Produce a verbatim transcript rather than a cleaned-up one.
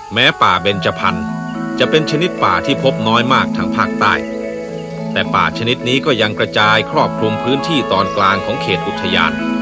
แม้ป่าเบญจพรรณจะเป็นชนิดป่าที่พบน้อยมากทางภาคใต้แต่ป่าชนิดนี้ก็ยังกระจายครอบคลุมพื้นที่ตอนกลางของเขตอุทยาน